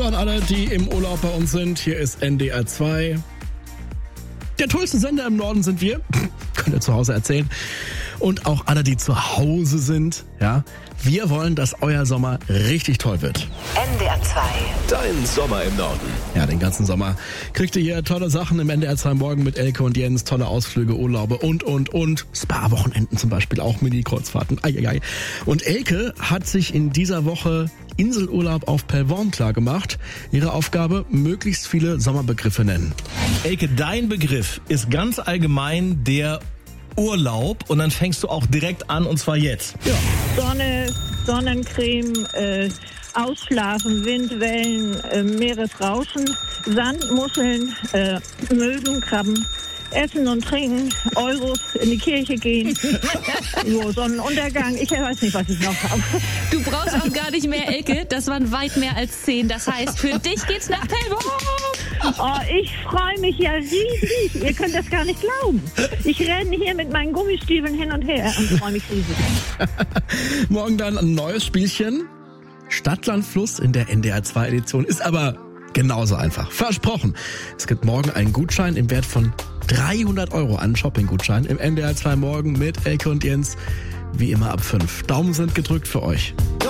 Hallo an alle, die im Urlaub bei uns sind. Hier ist NDR 2. Der tollste Sender im Norden sind wir. Könnt ihr zu Hause erzählen. Und auch alle, die zu Hause sind. Ja, wir wollen, dass euer Sommer richtig toll wird. NDR 2. Dein Sommer im Norden. Ja, den ganzen Sommer kriegt ihr hier tolle Sachen im NDR 2 Morgen mit Elke und Jens. Tolle Ausflüge, Urlaube und. Spa-Wochenenden zum Beispiel, auch Mini-Kreuzfahrten. Und Elke hat sich in dieser Woche Inselurlaub auf Pellworm klar gemacht. Ihre Aufgabe, möglichst viele Sommerbegriffe nennen. Elke, dein Begriff ist ganz allgemein der Urlaub und dann fängst du auch direkt an und zwar jetzt. Ja. Sonne, Sonnencreme, Ausschlafen, Windwellen, Meeresrauschen, Sand, Muscheln, Möwen, Krabben, Essen und Trinken, Euros, in die Kirche gehen, Sonnenuntergang, ich weiß nicht, was ich noch habe. Du brauchst auch gar nicht mehr, Elke, das waren weit mehr als 10. Das heißt, für dich geht's nach Pellworm. Oh, ich freue mich ja riesig, ihr könnt das gar nicht glauben. Ich renne hier mit meinen Gummistiefeln hin und her und freue mich riesig. Morgen dann ein neues Spielchen. Stadt, Land, Fluss in der NDR 2 Edition. Ist aber genauso einfach. Versprochen. Es gibt morgen einen Gutschein im Wert von 300 € an Shopping-Gutschein im NDR 2 Morgen mit Elke und Jens. Wie immer ab 5. Daumen sind gedrückt für euch.